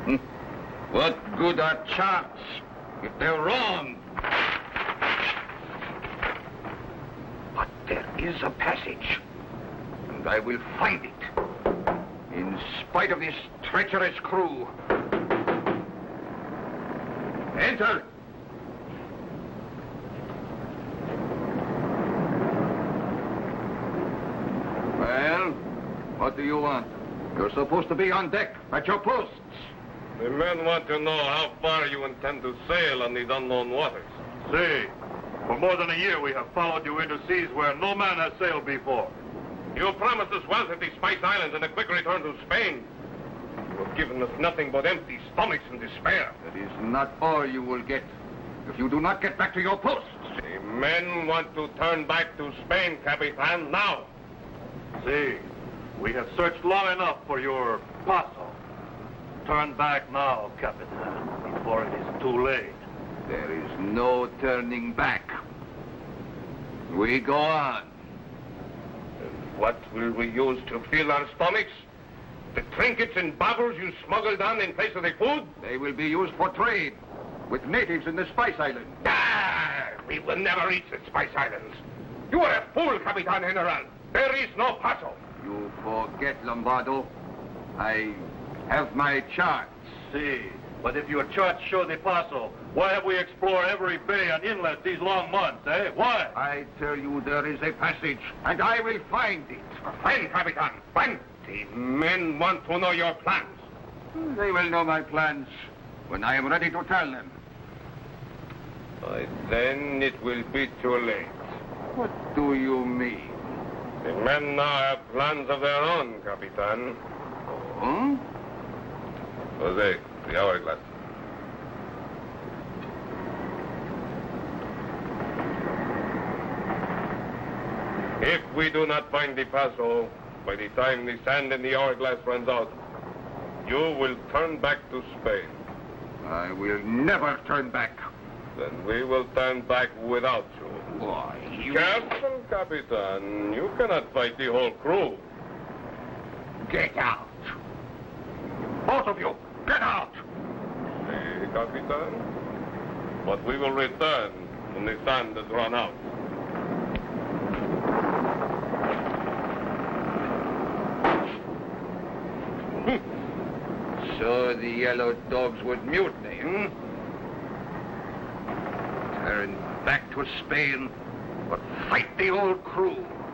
What good are charts if they're wrong? But there is a passage, and I will find it, in spite of this treacherous crew. Enter! Well, what do you want? You're supposed to be on deck, at your posts. The men want to know how far you intend to sail on these unknown waters. See, for more than a year we have followed you into seas where no man has sailed before. You promised us wealth at these Spice Islands and a quick return to Spain. You have given us nothing but empty stomachs and despair. That is not all you will get if you do not get back to your posts. The men want to turn back to Spain, Capitan, now. See, we have searched long enough for your paso. Turn back now, Capitan, before it is too late. There is no turning back. We go on. And what will we use to fill our stomachs? The trinkets and baubles you smuggled on in place of the food? They will be used for trade with natives in the Spice Islands. Ah, we will never reach the Spice Islands. You are a fool, Capitan General. There is no paso. You forget, Lombardo. I have my charts. See, but if your charts show the paso, why have we explored every bay and inlet these long months, eh? Why? I tell you there is a passage, and I will find it. When, Capitan? When? The men want to know your plans. They will know my plans when I am ready to tell them. But then it will be too late. What do you mean? The men now have plans of their own, Capitan. Hmm? Jose, the hourglass. If we do not find the paso, by the time the sand in the hourglass runs out, you will turn back to Spain. I will never turn back. Then we will turn back without you. Why, you... Careful, Capitan. You cannot fight the whole crew. Get out. Both of you, get out. See, Capitan? But we will return when the sand has run out. So the yellow dogs would mutiny, hmm? Turn back to Spain, but fight the old crew.